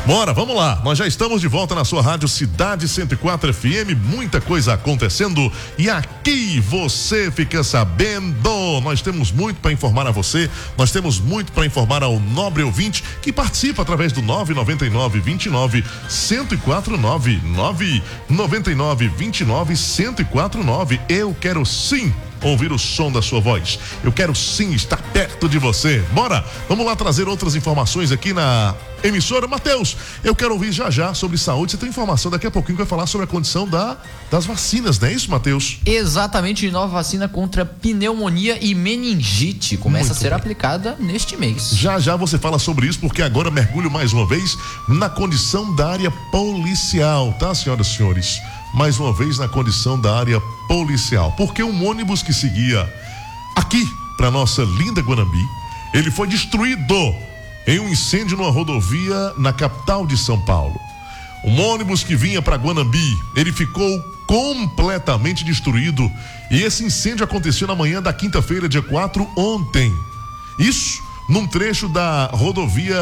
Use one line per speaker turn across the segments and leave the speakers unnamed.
Bora, vamos lá. Nós já estamos de volta na sua rádio Cidade 104 FM, muita coisa acontecendo e aqui você fica sabendo. Nós temos muito para informar a você, nós temos muito para informar ao nobre ouvinte que participa através do 999 29 1049 999 29 1049. Eu quero sim ouvir o som da sua voz. Eu quero sim estar perto de você. Bora, vamos lá trazer outras informações aqui na emissora. Matheus, eu quero ouvir já sobre saúde. Você tem informação daqui a pouquinho que vai falar sobre a condição das vacinas, não é isso, Matheus?
Exatamente, nova vacina contra pneumonia e meningite começa a ser aplicada neste mês. Já
você fala sobre isso, porque agora mergulho mais uma vez na condição da área policial, tá, senhoras e senhores? Mais uma vez na condição da área policial, porque um ônibus que seguia aqui para nossa linda Guanambi, ele foi destruído em um incêndio numa rodovia na capital de São Paulo. Um ônibus que vinha para Guanambi, ele ficou completamente destruído e esse incêndio aconteceu na manhã da quinta-feira, dia 4, ontem. Isso num trecho da rodovia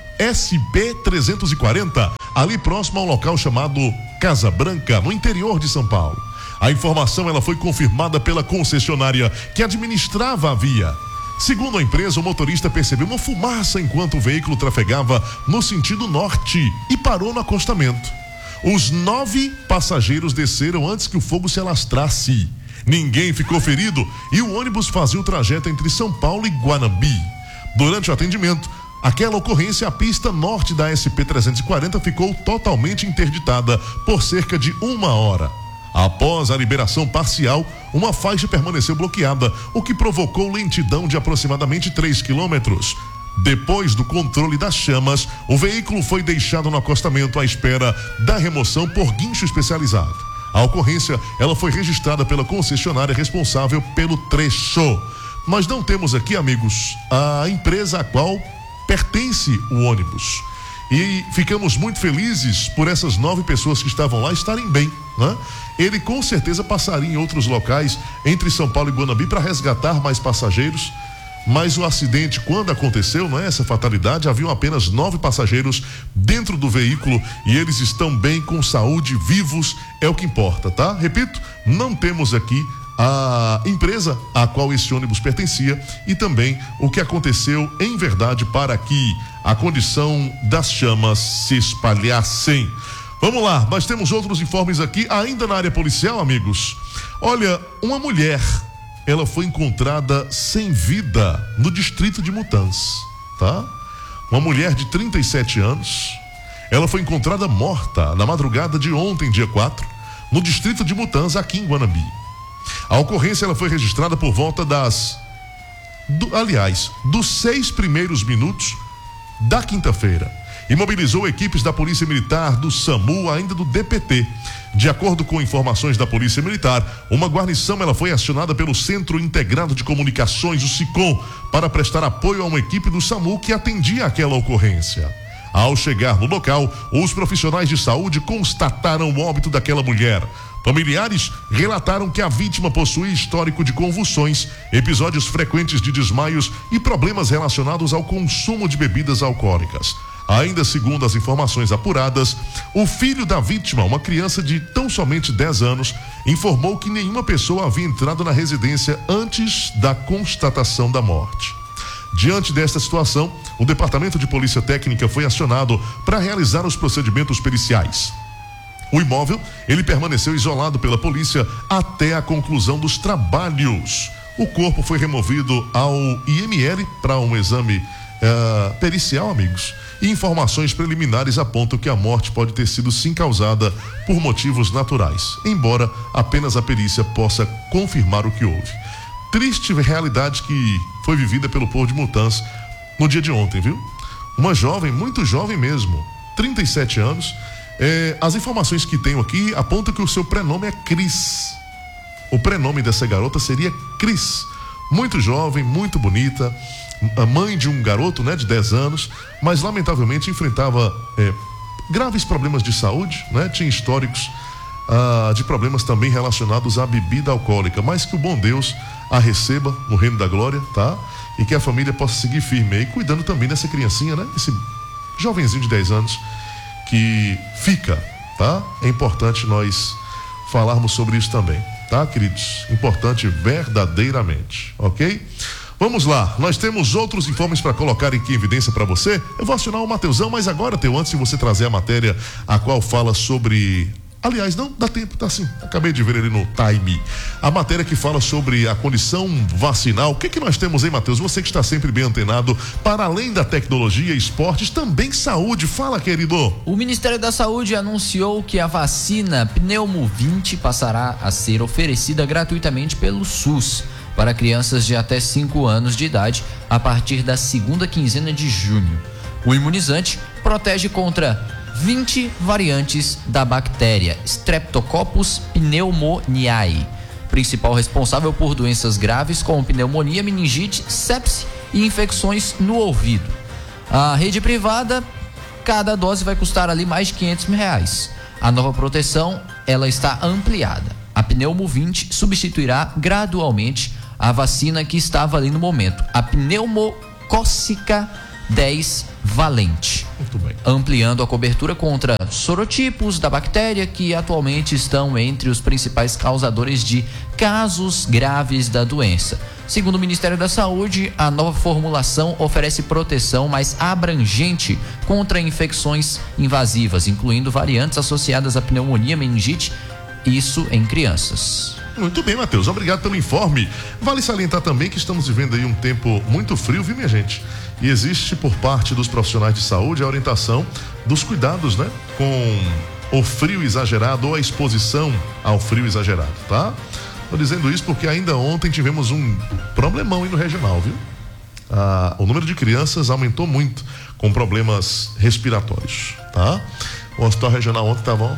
SP-340, ali próximo a um local chamado Casa Branca, no interior de São Paulo. A informação ela foi confirmada pela concessionária que administrava a via. Segundo a empresa, o motorista percebeu uma fumaça enquanto o veículo trafegava no sentido norte e parou no acostamento. Os 9 passageiros desceram antes que o fogo se alastrasse. Ninguém ficou ferido e o ônibus fazia o trajeto entre São Paulo e Guanambi. Durante o atendimento, aquela ocorrência, a pista norte da SP-340 ficou totalmente interditada por cerca de 1 hora. Após a liberação parcial, uma faixa permaneceu bloqueada, o que provocou lentidão de aproximadamente 3 quilômetros. Depois do controle das chamas, o veículo foi deixado no acostamento à espera da remoção por guincho especializado. A ocorrência, ela foi registrada pela concessionária responsável pelo trecho. Nós não temos aqui, amigos, a empresa a qual pertence o ônibus. E ficamos muito felizes por essas 9 pessoas que estavam lá estarem bem, né? Ele com certeza passaria em outros locais entre São Paulo e Guanambi para resgatar mais passageiros, mas o acidente, quando aconteceu, não é essa fatalidade, haviam apenas 9 passageiros dentro do veículo e eles estão bem, com saúde, vivos, é o que importa, tá? Repito, não temos aqui a empresa a qual esse ônibus pertencia e também o que aconteceu em verdade para que a condição das chamas se espalhassem. Vamos lá, nós temos outros informes aqui, ainda na área policial, amigos. Olha, uma mulher, ela foi encontrada sem vida no distrito de Mutanz, tá? Uma mulher de 37 anos, ela foi encontrada morta na madrugada de ontem, dia 4, no distrito de Mutanz, aqui em Guanambi. A ocorrência ela foi registrada por volta dos 6 primeiros minutos da quinta-feira. E mobilizou equipes da Polícia Militar, do SAMU, ainda do DPT. De acordo com informações da Polícia Militar, uma guarnição ela foi acionada pelo Centro Integrado de Comunicações, o SICOM, para prestar apoio a uma equipe do SAMU que atendia aquela ocorrência. Ao chegar no local, os profissionais de saúde constataram o óbito daquela mulher. Familiares relataram que a vítima possuía histórico de convulsões, episódios frequentes de desmaios e problemas relacionados ao consumo de bebidas alcoólicas. Ainda segundo as informações apuradas, o filho da vítima, uma criança de tão somente 10 anos, informou que nenhuma pessoa havia entrado na residência antes da constatação da morte. Diante desta situação, o Departamento de Polícia Técnica foi acionado para realizar os procedimentos periciais. O imóvel, ele permaneceu isolado pela polícia até a conclusão dos trabalhos. O corpo foi removido ao IML para um exame pericial, amigos. E informações preliminares apontam que a morte pode ter sido sim causada por motivos naturais, embora apenas a perícia possa confirmar o que houve. Triste realidade que foi vivida pelo povo de Mutanz no dia de ontem, viu? Uma jovem, muito jovem mesmo, 37 anos. As informações que tenho aqui apontam que o seu prenome é Cris. O prenome dessa garota seria Cris. Muito jovem, muito bonita, a mãe de um garoto, né, de 10 anos, mas lamentavelmente enfrentava graves problemas de saúde, né? Tinha históricos de problemas também relacionados à bebida alcoólica, mas que o bom Deus a receba no reino da glória, tá? E que a família possa seguir firme aí, cuidando também dessa criancinha, né? Esse jovenzinho de 10 anos. que fica, tá? É importante nós falarmos sobre isso também, tá, queridos? Importante verdadeiramente, ok? Vamos lá, nós temos outros informes para colocar aqui em evidência para você. Eu vou acionar o Mateusão, mas agora, Teu, antes de você trazer a matéria a qual fala sobre... Aliás, não dá tempo, tá sim. Acabei de ver ele no Time. A matéria que fala sobre a condição vacinal. O que nós temos, hein, Matheus? Você que está sempre bem antenado, para além da tecnologia, esportes, também saúde. Fala, querido.
O Ministério da Saúde anunciou que a vacina Pneumo-20 passará a ser oferecida gratuitamente pelo SUS para crianças de até 5 anos de idade a partir da segunda quinzena de junho. O imunizante protege contra 20 variantes da bactéria Streptococcus pneumoniae, principal responsável por doenças graves como pneumonia, meningite, sepse e infecções no ouvido. A rede privada, cada dose vai custar ali mais de R$500 mil. A nova proteção, ela está ampliada. A Pneumo-20 substituirá gradualmente a vacina que estava ali no momento, a pneumocócica 10 valente,
muito bem,
ampliando a cobertura contra sorotipos da bactéria que atualmente estão entre os principais causadores de casos graves da doença. Segundo o Ministério da Saúde, a nova formulação oferece proteção mais abrangente contra infecções invasivas, incluindo variantes associadas à pneumonia, meningite, isso em crianças.
Muito bem, Matheus, obrigado pelo informe. Vale salientar também que estamos vivendo aí um tempo muito frio, viu, minha gente? E existe por parte dos profissionais de saúde a orientação dos cuidados, né? Com o frio exagerado ou a exposição ao frio exagerado, tá? Tô dizendo isso porque ainda ontem tivemos um problemão aí no regional, viu? O número de crianças aumentou muito com problemas respiratórios, tá? O hospital regional ontem estava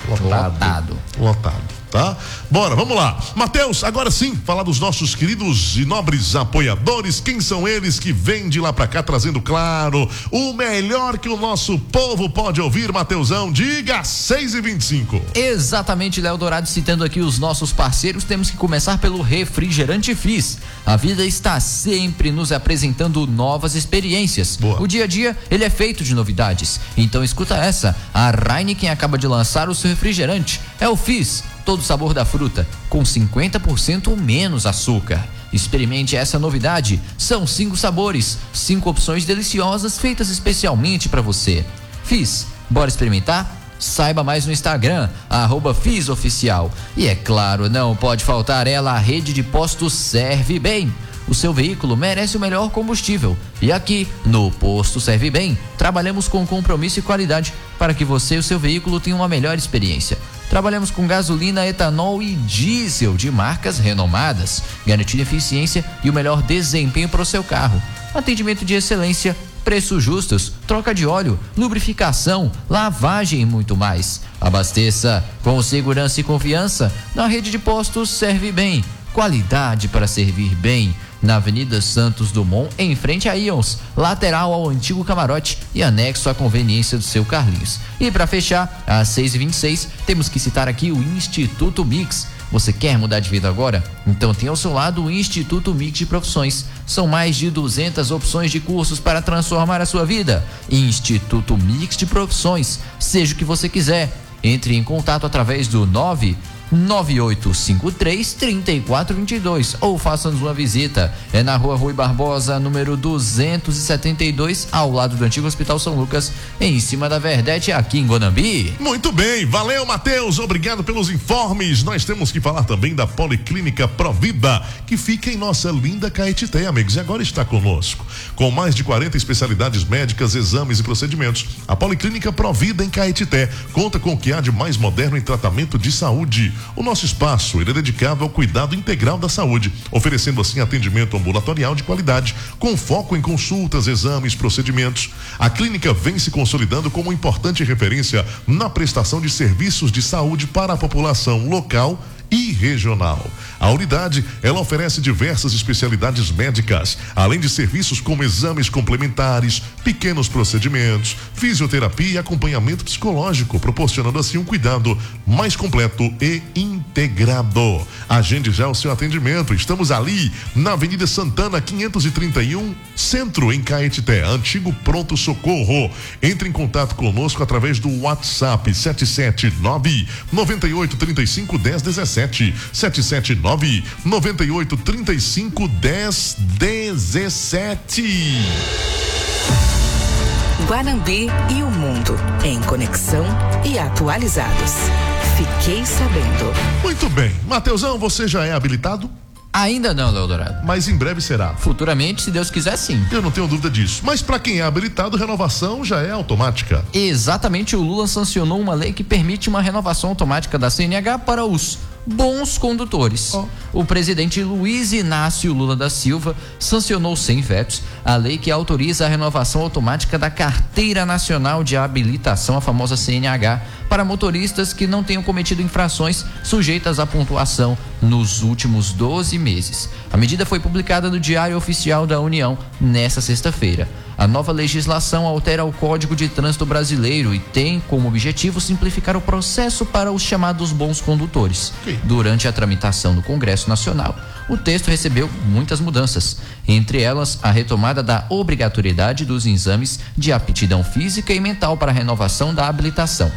lotado, tá? Bora, vamos lá. Matheus, agora sim, falar dos nossos queridos e nobres apoiadores. Quem são eles que vêm de lá pra cá trazendo, claro, o melhor que o nosso povo pode ouvir, Mateusão? Diga, 6h25.
Exatamente, Léo Dourado, citando aqui os nossos parceiros, temos que começar pelo Refrigerante Fizz. A vida está sempre nos apresentando novas experiências.
Boa.
O dia a dia, ele é feito de novidades. Então escuta essa, a Heineken acaba de lançar o seu refrigerante. É o Fizz, todo sabor da fruta, com 50% menos açúcar. Experimente essa novidade. São 5 sabores, 5 opções deliciosas feitas especialmente para você. Fizz, bora experimentar? Saiba mais no Instagram, @FizzOficial. E é claro, não pode faltar ela, a rede de postos Serve Bem. O seu veículo merece o melhor combustível. E aqui, no Posto Serve Bem, trabalhamos com compromisso e qualidade para que você e o seu veículo tenham uma melhor experiência. Trabalhamos com gasolina, etanol e diesel de marcas renomadas, garantindo eficiência e o melhor desempenho para o seu carro. Atendimento de excelência, preços justos, troca de óleo, lubrificação, lavagem e muito mais. Abasteça com segurança e confiança na rede de postos Serve Bem. Qualidade para servir bem. Na Avenida Santos Dumont, em frente a Ions, lateral ao antigo camarote e anexo à conveniência do seu Carlinhos. E para fechar, às 6h26, temos que citar aqui o Instituto Mix. Você quer mudar de vida agora? Então tem ao seu lado o Instituto Mix de Profissões. São mais de 200 opções de cursos para transformar a sua vida. Instituto Mix de Profissões. Seja o que você quiser. Entre em contato através do 99853-3422 ou faça-nos uma visita. É na Rua Rui Barbosa, número 272, ao lado do antigo Hospital São Lucas, em cima da Verdete, aqui em Guanambi.
Muito bem, valeu, Matheus, obrigado pelos informes. Nós temos que falar também da Policlínica Provida, que fica em nossa linda Caetité, amigos, e agora está conosco. Com mais de 40 especialidades médicas, exames e procedimentos, a Policlínica Provida em Caetité conta com o que há de mais moderno em tratamento de saúde. O nosso espaço ele é dedicado ao cuidado integral da saúde, oferecendo assim atendimento ambulatorial de qualidade, com foco em consultas, exames, procedimentos. A clínica vem se consolidando como importante referência na prestação de serviços de saúde para a população local e regional. A unidade, ela oferece diversas especialidades médicas, além de serviços como exames complementares, pequenos procedimentos, fisioterapia e acompanhamento psicológico, proporcionando assim um cuidado mais completo e integrado. Agende já o seu atendimento. Estamos ali na Avenida Santana 531, Centro, em Caetité, antigo Pronto Socorro. Entre em contato conosco através do WhatsApp 779-9835-1017, 779-9835-1017.
Guanambi e o mundo em conexão e atualizados. Fiquei sabendo.
Muito bem. Mateusão, você já é habilitado?
Ainda não, Leodorado.
Mas em breve será.
Futuramente, se Deus quiser, sim.
Eu não tenho dúvida disso. Mas para quem é habilitado, renovação já é automática.
Exatamente, o Lula sancionou uma lei que permite uma renovação automática da CNH para os bons condutores. O presidente Luiz Inácio Lula da Silva sancionou sem vetos a lei que autoriza a renovação automática da Carteira Nacional de Habilitação, a famosa CNH, para motoristas que não tenham cometido infrações sujeitas à pontuação nos últimos 12 meses. A medida foi publicada no Diário Oficial da União nesta sexta-feira. A nova legislação altera o Código de Trânsito Brasileiro e tem como objetivo simplificar o processo para os chamados bons condutores. Durante a tramitação no Congresso Nacional, o texto recebeu muitas mudanças, entre elas a retomada da obrigatoriedade dos exames de aptidão física e mental para a renovação da habilitação.